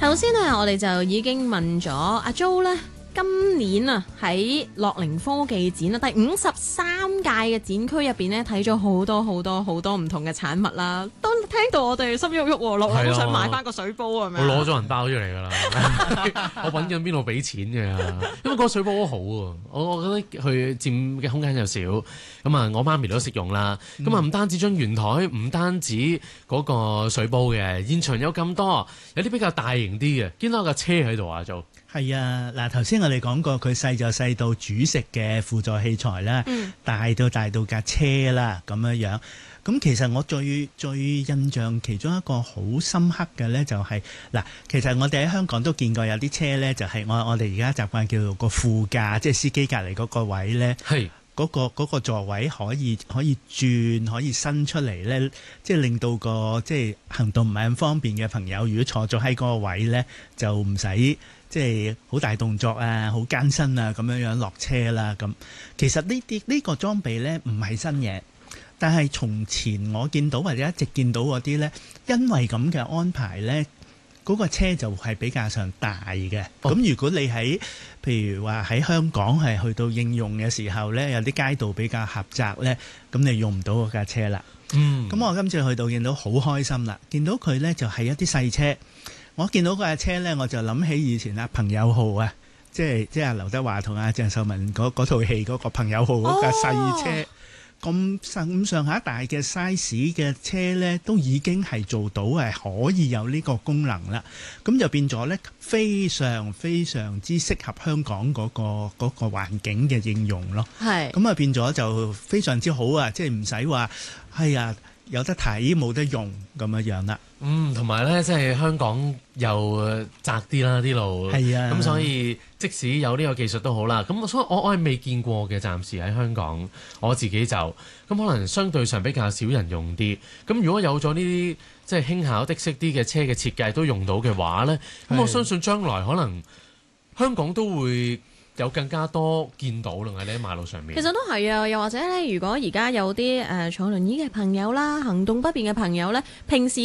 頭先咧，我哋就已經問咗阿 Jo 咧，今年啊喺樂齡科技展啦，第53屆嘅展區入邊咧，睇咗好多唔同嘅產物啦，都聽到我哋心喐喐喎，落都想買翻個水煲係咪？ 我攞咗銀包出嚟㗎啦，我揾緊邊度俾錢嘅，因為個水煲好好喎，我覺得佢佔嘅空間又少，咁啊我媽咪都識用啦，咁啊唔單止張圓台，唔單止嗰個水煲嘅，現場有咁多，有啲比較大型啲嘅，見到有架車喺度啊，做係啊，嗱頭先我哋講過，佢細就細到煮食嘅輔助器材啦，大到架車啦咁樣樣。咁其實我最印象其中一個好深刻嘅咧，就係嗱，其實我哋喺香港都見過有啲車咧，就係我哋而家習慣叫做個副駕，即係司機隔離嗰個位咧，係嗰個座位可以轉，可以伸出嚟咧，即係令到個即係行動唔係咁方便嘅朋友，如果坐咗喺嗰個位咧，就唔使即係好大動作啊，好艱辛啊咁樣落車啦咁。其實呢個裝備咧唔係新嘢。但係從前我見到或者一直見到嗰啲呢，因為咁嘅安排呢，嗰個車就係比較上大嘅。咁如果你譬如話喺香港係去到應用嘅時候呢，有啲街道比較狹窄呢，咁你用唔到嗰架車啦。咁我今次去到見到好開心啦，見到佢呢就係一啲細車。我見到嗰架車呢，我就諗起以前朋友號啊，即係阿劉德華同阿鄭秀文嗰套戲嗰個朋友號嗰架細車。咁上下大嘅 size 嘅車呢，都已經係做到係可以有呢個功能啦。咁就變咗呢，非常之適合香港嗰個環境嘅應用咯。係。咁啊變咗就非常之好啊！即係唔使話係啊有得睇冇得用咁樣啦。 同埋呢，即係香港又窄啲啦啲路，係啊，咁所以即使有呢個技術都好啦。咁所以我係未見過嘅，暫時喺香港我自己就咁可能相對上比較少人用啲。咁如果有咗呢啲即係輕巧的式啲嘅車嘅設計都用到嘅話呢，咁我相信將來可能香港都會有更加多見到啦，喺呢馬路上面。 其實都係啊，又或者咧，如果而家有啲坐輪椅嘅朋友啦，行動不便嘅朋友咧，平時